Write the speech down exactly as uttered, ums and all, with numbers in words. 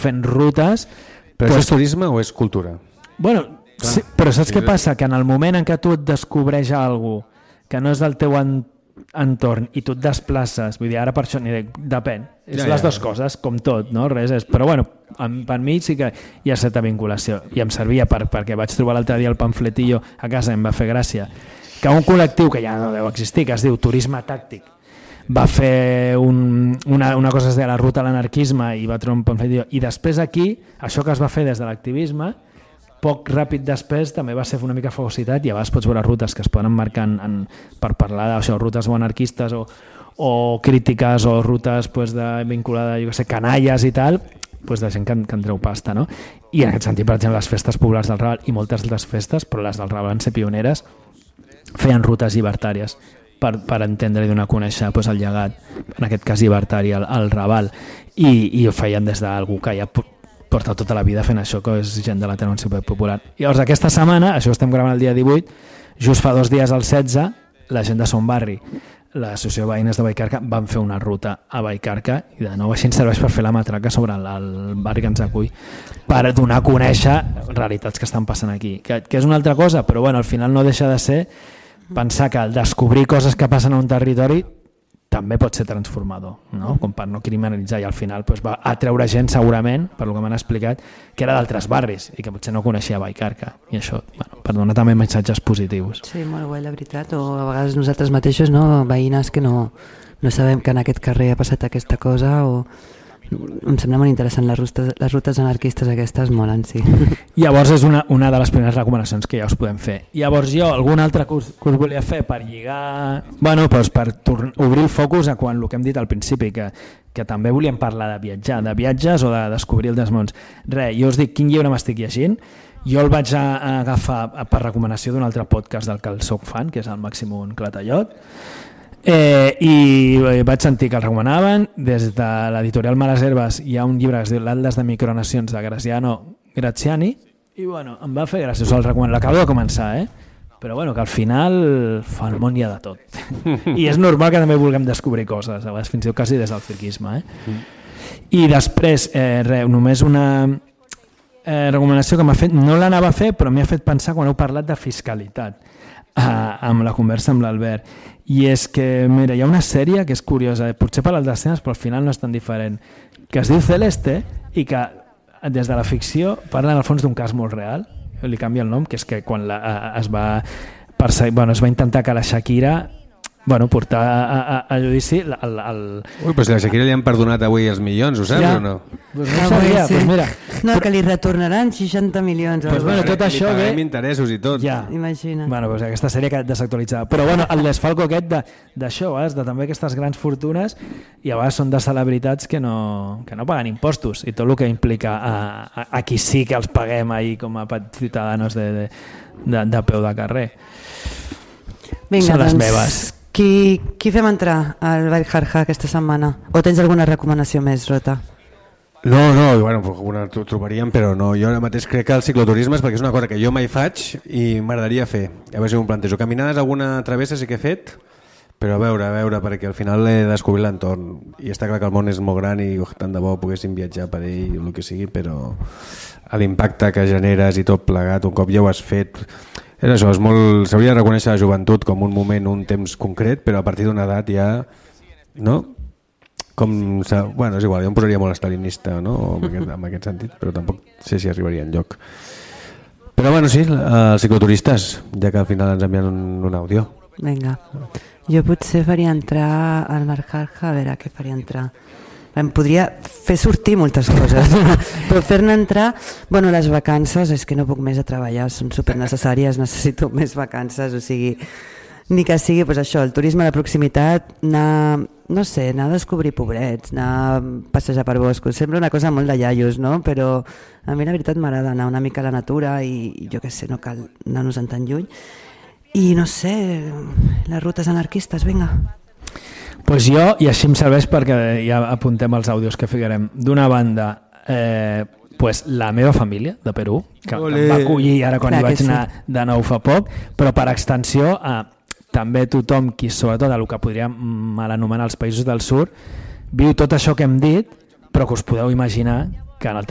fent rutes. Però pues, això és turisme o és cultura? Bueno, sí, però saps què passa? Que en el moment en què tu et descobreix alguna cosa que no és del teu entorn entorn i tu et desplaces, vull dir, ara per això ni dic, depèn, és ja, les ja. dues coses com tot, no? Res és, però bueno per mi sí que hi ha certa vinculació i em servia per, perquè vaig trobar l'altre dia el pamfletillo a casa i em va fer gràcia que un col·lectiu que ja no deu existir que es diu Turisme Tàctic va fer un, una, una cosa que es deia la ruta a l'anarquisme i va trobar un pamfletillo i després aquí, això que es va fer des de l'activisme poc ràpid després també va ser una mica fagocitat i a vegades pots veure rutes que es poden marcar en, en, per parlar d'això, rutes o anarquistes o, o crítiques o rutes pues, de, vinculades a jo sé, canalles i tal, pues, de gent que, que en treu pasta, no? I en aquest sentit, per exemple, les festes populars del Raval i moltes altres festes, però les del Raval van ser pioneres, feien rutes llibertàries per, per entendre i donar a conèixer pues, el llegat, en aquest cas llibertari, al, al Raval, i, i ho feien des d'algú que ja porta tota la vida fent això, que és gent de l'Ateneu Popular. I llavors aquesta setmana, això ho estem gravant el dia divuit, just fa dos dies al setze, la gent de Son Barri, l'associació de veïnes de Vallcarca, van fer una ruta a Vallcarca i de nou així ens serveix per fer la matraca sobre el, el barri que ens acull, per donar a conèixer realitats que estan passant aquí, que, que és una altra cosa, però bueno, al final no deixa de ser pensar que al descobrir coses que passen a un territori també pot ser transformador, no? Com per no criminalitzar i al final pues, va atreure gent segurament, per lo que m'han explicat, que era d'altres barris i que potser no coneixia Vallcarca i això, bueno, per donar també missatges positius. Sí, molt guai, la veritat, o a vegades nosaltres mateixos, no? Veïnes que no, no sabem que en aquest carrer ha passat aquesta cosa o... Em sembla molt interessant, les rutes, les rutes anarquistes aquestes molen, sí. Llavors és una, una de les primeres recomanacions que ja us podem fer. Llavors jo, algun altre que us, que us volia fer per lligar... Bueno, doncs per obrir el focus a quan el que hem dit al principi, que, que també volíem parlar de viatjar, de viatges o de descobrir els desmons. Res, jo us dic quin llibre m'estic llegint. Jo el vaig a, a agafar per recomanació d'un altre podcast del que el soc fan, que és el Màximum Clatallot. Eh, i vaig sentir que el recomanaven. Des de l'editorial Males Herbes hi ha un llibre que es diu L'Atles de Micronacions de Graziano Graziani i bueno, em va fer gràcia, us el recomano, l'acabo de començar, eh? Però bueno, que al final fa el món hi ha de tot i és normal que també vulguem descobrir coses, a vegades fins i tot quasi des del friquisme, eh? I després eh, re, només una eh, recomanació que m'ha fet, no l'anava a fer però m'ha fet pensar quan heu parlat de fiscalitat eh, amb la conversa amb l'Albert. I és que, mira, hi ha una sèrie que és curiosa, potser per les escenes però al final no és tan diferent, que es diu Celeste i que des de la ficció parla en el fons d'un cas molt real, li canvia el nom, que és que quan la, es, va perseguir, bueno, es va intentar que la Shakira bueno, portar a, a, a judici el, el... Ui, però si a la Shakira li han perdonat avui els milions, ho saps ja. O no? Pues no sabia, sí. Pues mira. No, que li retornaran seixanta milions. Pues bueno, tot això... Li paguem interessos i tot. Ja. Imagina. Bueno, pues aquesta sèrie que desactualitzada. Però bueno, el desfalco aquest d'això, de, de també aquestes grans fortunes i a vegades són de celebritats que no, que no paguen impostos i tot el que implica a, a, a qui sí que els paguem ahir com a ciutadans de, de, de, de peu de carrer. Vinga, són les doncs... meves. Qui, qui fem entrar al Vallcarca aquesta setmana? O tens alguna recomanació més, Rota? No, no, bueno, alguna trobaríem, però no. Jo ara mateix crec que el cicloturisme és perquè és una cosa que jo mai faig i m'agradaria fer. A veure si m'ho plantejo. Caminades, alguna travessa sí que he fet, però a veure, a veure, perquè al final he descobrit l'entorn. I està clar que el món és molt gran i tant de bo poguéssim viatjar per ell o el que sigui, però l'impacte que generes i tot plegat, un cop ja ho has fet... És això, és molt... s'hauria de reconèixer la joventut com un moment, un temps concret, però a partir d'una edat ja... no? Com... bueno, és igual, jo em posaria molt estalinista, no? En aquest, en aquest sentit, però tampoc sé si arribaria enlloc. Però bueno, sí, els cicloturistes, ja que al final ens envien un, un àudio. Vinga, jo potser faria entrar al Vallcarca, a veure què faria entrar... Em podria fer sortir moltes coses, però fer-ne entrar... Bueno, les vacances, és que no puc més a treballar, són supernecessàries, necessito més vacances, o sigui, ni que sigui pues això, el turisme de proximitat, anar, no sé, anar a descobrir pobrets, anar a passejar per boscos, sembla una cosa molt de iaios, no? Però a mi la veritat m'agrada anar una mica a la natura i jo què sé, no cal anar-nos en tan lluny. I no sé, les rutes anarquistes, vinga. Pues jo, i així em serveix perquè ja apuntem els àudios que ficarem. D'una banda, eh, pues la meva família de Perú, que, que em va acollir ara quan Clar hi vaig anar sí. de nou fa poc, però per extensió a també tothom qui, sobretot a el que podríem mal anomenar els països del sud, viu tot això que hem dit, però que us podeu imaginar que en el